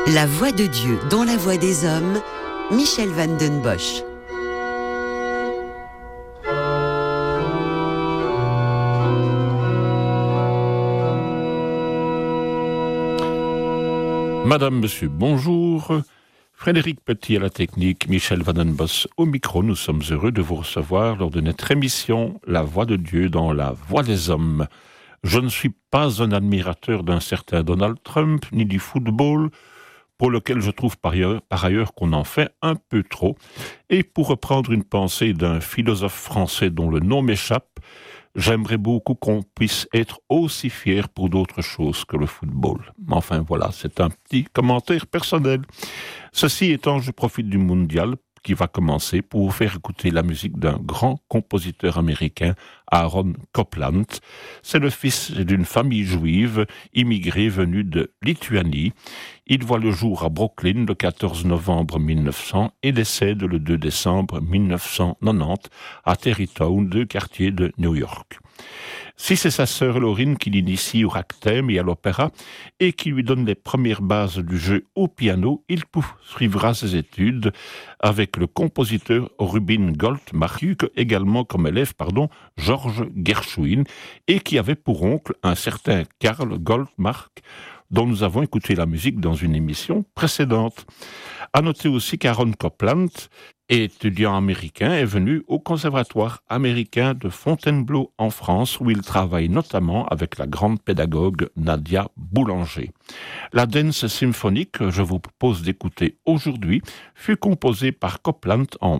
La voix de Dieu dans la voix des hommes, Michel Van den Bosch. Madame, Monsieur, bonjour. Frédéric Petit à la technique, Michel Van den Bosch au micro. Nous sommes heureux de vous recevoir lors de notre émission La Voix de Dieu dans la Voix des hommes. Je ne suis pas un admirateur d'un certain Donald Trump, ni du football, pour lequel je trouve par ailleurs qu'on en fait un peu trop. Et pour reprendre une pensée d'un philosophe français dont le nom m'échappe, j'aimerais beaucoup qu'on puisse être aussi fiers pour d'autres choses que le football. Enfin voilà, c'est un petit commentaire personnel. Ceci étant, je profite du mondial qui va commencer pour vous faire écouter la musique d'un grand compositeur américain, Aaron Copland. C'est le fils d'une famille juive immigrée venue de Lituanie. Il voit le jour à Brooklyn le 14 novembre 1900 et décède le 2 décembre 1990 à Tarrytown, 2 quartiers de New York. Si c'est sa sœur Laurine qui l'initie au ragtime et à l'opéra et qui lui donne les premières bases du jeu au piano, il poursuivra ses études avec le compositeur Rubin Goldmark, également comme élève, Georges Gershwin, et qui avait pour oncle un certain Karl Goldmark, dont nous avons écouté la musique dans une émission précédente. À noter aussi qu'Aaron Copland, étudiant américain, est venu au Conservatoire américain de Fontainebleau en France, où il travaille notamment avec la grande pédagogue Nadia Boulanger. La Dance symphonique que je vous propose d'écouter aujourd'hui fut composée par Copland en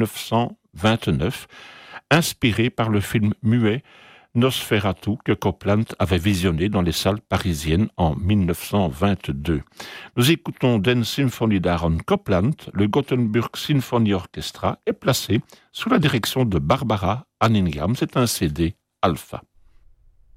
1929, inspirée par le film muet Nosferatu que Copland avait visionné dans les salles parisiennes en 1922. Nous écoutons Dance Symphony d'Aaron Copland. Le Gothenburg Symphony Orchestra est placé sous la direction de Barbara Anningham. C'est un CD Alpha.